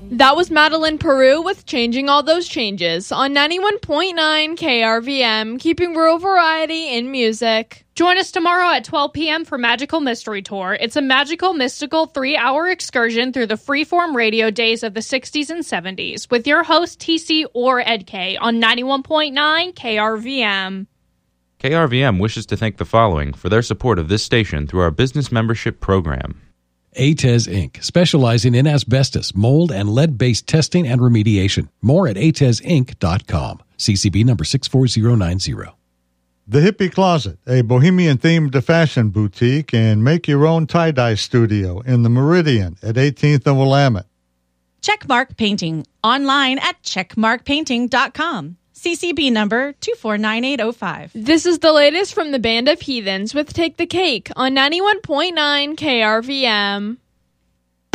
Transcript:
That was Madeline Peru with Changing All Those Changes on 91.9 KRVM, keeping rural variety in music. Join us tomorrow at 12 p.m. for Magical Mystery Tour. It's a magical, mystical 3-hour excursion through the freeform radio days of the 60s and 70s with your host, TC or Ed K, on 91.9 KRVM. KRVM wishes to thank the following for their support of this station through our business membership program. ATES Inc., specializing in asbestos, mold, and lead-based testing and remediation. More at atesinc.com. CCB number 64090. The Hippie Closet, a bohemian-themed fashion boutique and make-your-own tie-dye studio in the Meridian at 18th and Willamette. Checkmark Painting, online at checkmarkpainting.com. CCB number 249805. This is the latest from the Band of Heathens with Take the Cake on 91.9 KRVM.